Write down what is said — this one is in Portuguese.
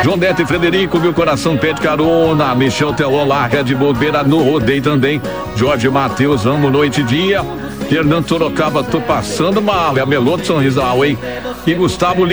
João Neto e Frederico, meu coração pede carona. Michel Teló, larga de bobeira no rodeio também. Jorge Matheus, amo noite e dia. Fernando Sorocaba, tô passando mal. É a Melô de São Rizal, hein? E Gustavo